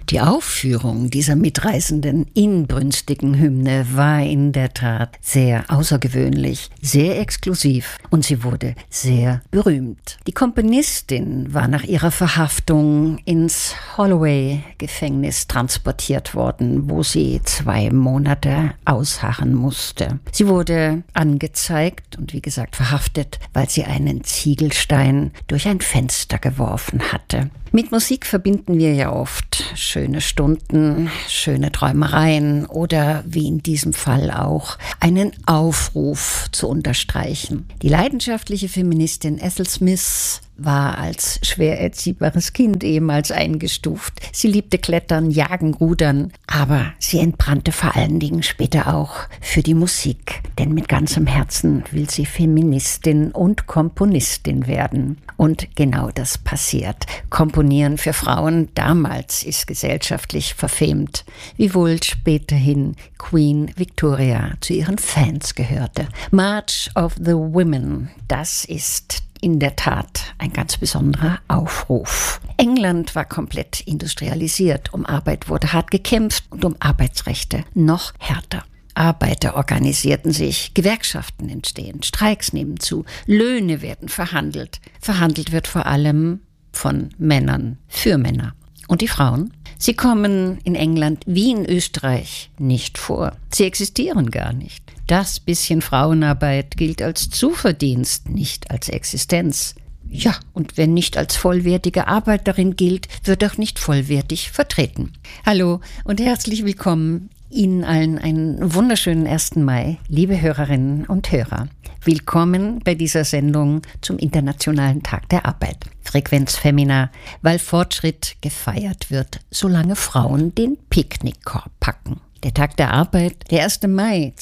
Die Aufführung dieser mitreißenden, inbrünstigen Hymne war in der Tat sehr außergewöhnlich, sehr exklusiv und sie wurde sehr berühmt. Die Komponistin war nach ihrer Verhaftung ins Holloway-Gefängnis transportiert worden, wo sie 2 Monate ausharren musste. Sie wurde angezeigt und wie gesagt verhaftet, weil sie einen Ziegelstein durch ein Fenster geworfen hatte. Mit Musik verbinden wir ja oft schöne Stunden, schöne Träumereien oder wie in diesem Fall auch einen Aufruf zu unterstreichen. Die leidenschaftliche Feministin Ethel Smith war als schwer erziehbares Kind ehemals eingestuft. Sie liebte Klettern, Jagen, Rudern, aber sie entbrannte vor allen Dingen später auch für die Musik. Denn mit ganzem Herzen will sie Feministin und Komponistin werden. Und genau das passiert. Komponieren für Frauen damals ist gesellschaftlich verfemt, wiewohl späterhin Queen Victoria zu ihren Fans gehörte. March of the Women, das ist in der Tat ein ganz besonderer Aufruf. England war komplett industrialisiert. Um Arbeit wurde hart gekämpft und um Arbeitsrechte noch härter. Arbeiter organisierten sich, Gewerkschaften entstehen, Streiks nehmen zu, Löhne werden verhandelt. Verhandelt wird vor allem von Männern für Männer. Und die Frauen? Sie kommen in England wie in Österreich nicht vor. Sie existieren gar nicht. Das bisschen Frauenarbeit gilt als Zuverdienst, nicht als Existenz. Ja, und wenn nicht als vollwertige Arbeiterin gilt, wird auch nicht vollwertig vertreten. Hallo und herzlich willkommen. Ihnen allen einen wunderschönen 1. Mai, liebe Hörerinnen und Hörer. Willkommen bei dieser Sendung zum Internationalen Tag der Arbeit. Frequenz Femina, weil Fortschritt gefeiert wird, solange Frauen den Picknickkorb packen. Der Tag der Arbeit, der 1. Mai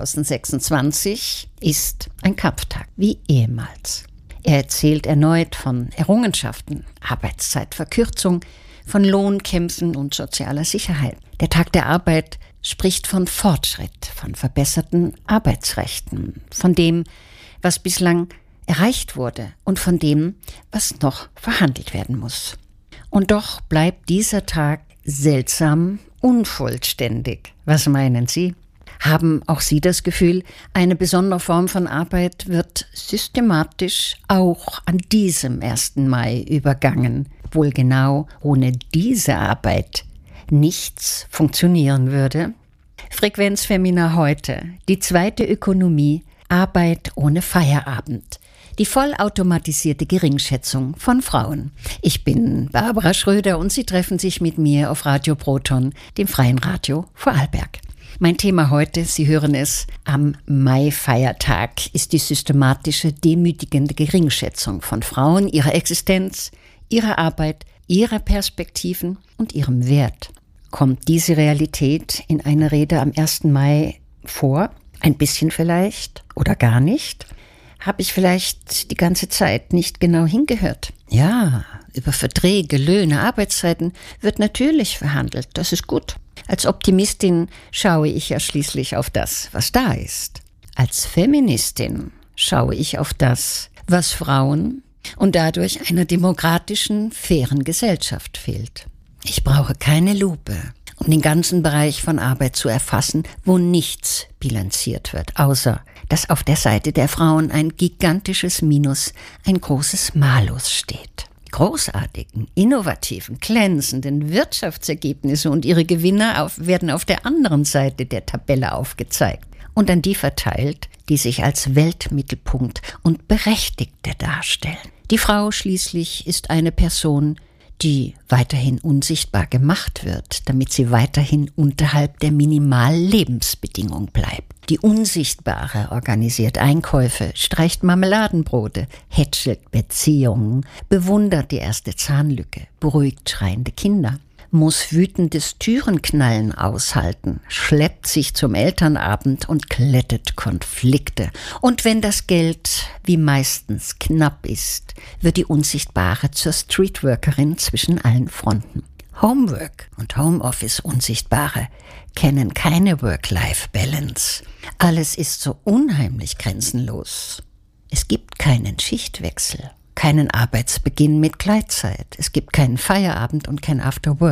2026, ist ein Kampftag, wie ehemals. Er erzählt erneut von Errungenschaften, Arbeitszeitverkürzung, von Lohnkämpfen und sozialer Sicherheit. Der Tag der Arbeit spricht von Fortschritt, von verbesserten Arbeitsrechten, von dem, was bislang erreicht wurde und von dem, was noch verhandelt werden muss. Und doch bleibt dieser Tag seltsam unvollständig. Was meinen Sie? Haben auch Sie das Gefühl, eine besondere Form von Arbeit wird systematisch auch an diesem 1. Mai übergangen? Wohl genau ohne diese Arbeit nichts funktionieren würde? Frequenz Femina heute, die zweite Ökonomie, Arbeit ohne Feierabend. Die vollautomatisierte Geringschätzung von Frauen. Ich bin Barbara Schröder und Sie treffen sich mit mir auf Radio Proton, dem freien Radio Vorarlberg. Mein Thema heute, Sie hören es, am Mai-Feiertag ist die systematische, demütigende Geringschätzung von Frauen, ihrer Existenz, ihrer Arbeit, ihrer Perspektiven und ihrem Wert. Kommt diese Realität in einer Rede am 1. Mai vor? Ein bisschen vielleicht oder gar nicht? Habe ich vielleicht die ganze Zeit nicht genau hingehört? Ja, über Verträge, Löhne, Arbeitszeiten wird natürlich verhandelt. Das ist gut. Als Optimistin schaue ich ja schließlich auf das, was da ist. Als Feministin schaue ich auf das, was Frauen und dadurch einer demokratischen, fairen Gesellschaft fehlt. Ich brauche keine Lupe, um den ganzen Bereich von Arbeit zu erfassen, wo nichts bilanziert wird, außer dass auf der Seite der Frauen ein gigantisches Minus, ein großes Malus steht. Die großartigen, innovativen, glänzenden Wirtschaftsergebnisse und ihre Gewinner werden auf der anderen Seite der Tabelle aufgezeigt und an die verteilt, die sich als Weltmittelpunkt und Berechtigte darstellen. Die Frau schließlich ist eine Person, die weiterhin unsichtbar gemacht wird, damit sie weiterhin unterhalb der Minimallebensbedingung bleibt. Die Unsichtbare organisiert Einkäufe, streicht Marmeladenbrote, hätschelt Beziehungen, bewundert die erste Zahnlücke, beruhigt schreiende Kinder, muss wütendes Türenknallen aushalten, schleppt sich zum Elternabend und glättet Konflikte. Und wenn das Geld wie meistens knapp ist, wird die Unsichtbare zur Streetworkerin zwischen allen Fronten. Homework und Homeoffice Unsichtbare kennen keine Work-Life-Balance. Alles ist so unheimlich grenzenlos. Es gibt keinen Schichtwechsel. Keinen Arbeitsbeginn mit Gleitzeit. Es gibt keinen Feierabend und kein Afterwork.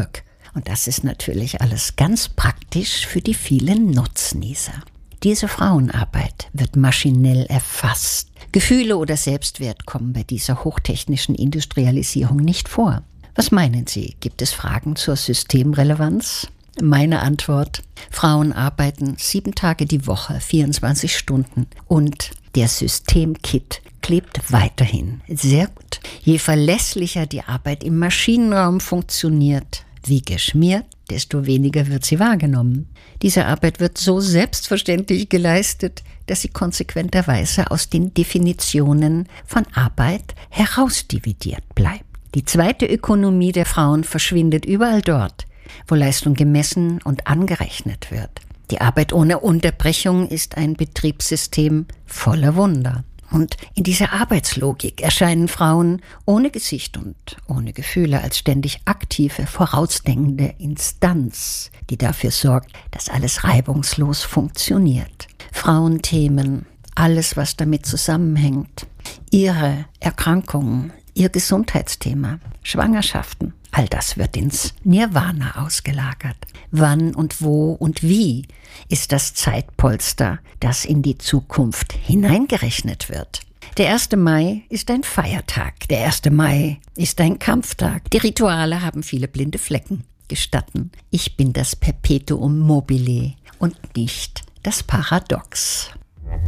Und das ist natürlich alles ganz praktisch für die vielen Nutznießer. Diese Frauenarbeit wird maschinell erfasst. Gefühle oder Selbstwert kommen bei dieser hochtechnischen Industrialisierung nicht vor. Was meinen Sie? Gibt es Fragen zur Systemrelevanz? Meine Antwort: Frauen arbeiten 7 Tage die Woche, 24 Stunden und der Systemkit klebt weiterhin sehr gut. Je verlässlicher die Arbeit im Maschinenraum funktioniert, wie geschmiert, desto weniger wird sie wahrgenommen. Diese Arbeit wird so selbstverständlich geleistet, dass sie konsequenterweise aus den Definitionen von Arbeit herausdividiert bleibt. Die zweite Ökonomie der Frauen verschwindet überall dort, wo Leistung gemessen und angerechnet wird. Die Arbeit ohne Unterbrechung ist ein Betriebssystem voller Wunder. Und in dieser Arbeitslogik erscheinen Frauen ohne Gesicht und ohne Gefühle als ständig aktive, vorausdenkende Instanz, die dafür sorgt, dass alles reibungslos funktioniert. Frauenthemen, alles, was damit zusammenhängt, ihre Erkrankungen, ihr Gesundheitsthema, Schwangerschaften, all das wird ins Nirvana ausgelagert. Wann und wo und wie ist das Zeitpolster, das in die Zukunft hineingerechnet wird? Der 1. Mai ist ein Feiertag. Der 1. Mai ist ein Kampftag. Die Rituale haben viele blinde Flecken. Gestatten, ich bin das Perpetuum mobile und nicht das Paradox.